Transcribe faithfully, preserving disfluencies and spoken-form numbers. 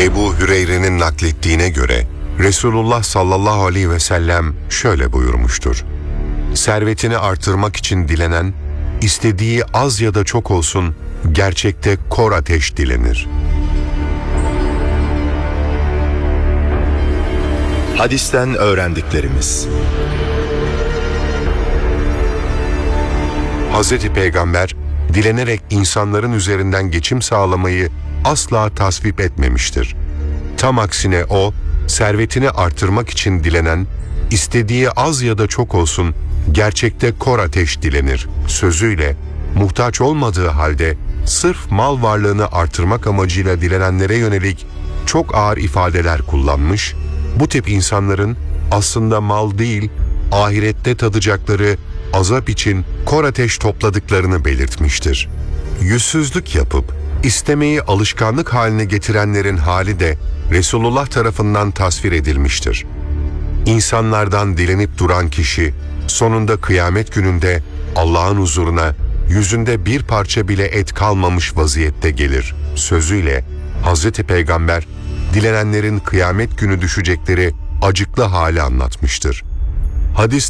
Ebu Hüreyre'nin naklettiğine göre Resulullah sallallahu aleyhi ve sellem şöyle buyurmuştur. Servetini artırmak için dilenen, istediği az ya da çok olsun, gerçekte kor ateş dilenir. Hadisten öğrendiklerimiz. Hazreti Peygamber, dilenerek insanların üzerinden geçim sağlamayı asla tasvip etmemiştir. Tam aksine o, servetini artırmak için dilenen, istediği az ya da çok olsun, gerçekte kor ateş dilenir sözüyle, muhtaç olmadığı halde sırf mal varlığını artırmak amacıyla dilenenlere yönelik çok ağır ifadeler kullanmış, bu tip insanların aslında mal değil, ahirette tadacakları azap için kor ateş topladıklarını belirtmiştir. Yüzsüzlük yapıp istemeyi alışkanlık haline getirenlerin hali de Resulullah tarafından tasvir edilmiştir. İnsanlardan dilenip duran kişi sonunda kıyamet gününde Allah'ın huzuruna yüzünde bir parça bile et kalmamış vaziyette gelir sözüyle Hazreti Peygamber dilenenlerin kıyamet günü düşecekleri acıklı hali anlatmıştır. Hadis